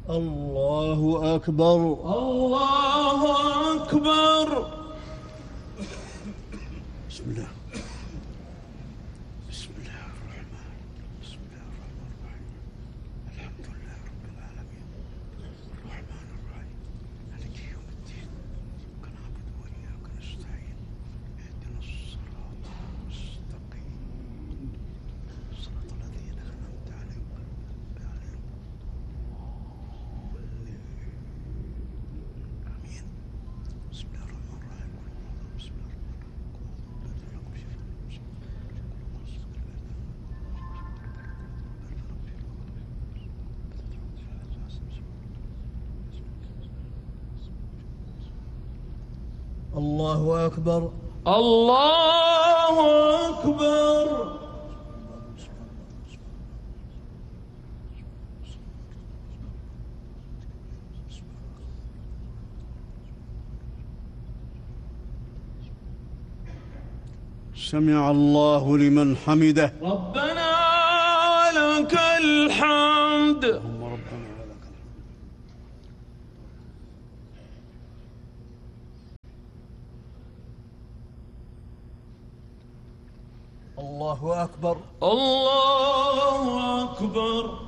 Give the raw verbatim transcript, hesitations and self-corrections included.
الله أكبر. الله أكبر. بسم الله. بسم الله الرحمن بسم الله الرحمن الرحيم. الحمد لله رب العالمين الرحمن الرحيم مالك يوم الدين. إياك نعبد وإياك نستعين. اهدنا الصراط المستقيم صراط الذين أنعمت عليهم غير المغضوب عليهم ولا الضالين. آمين. بسم الله الرحمن الرحيم. بسم الله الرحمن الله أكبر. الله أكبر. سمع الله لمن حمده. ربنا لك الحمد. اللهم ربنا ولك الحمد. الله أكبر. الله أكبر.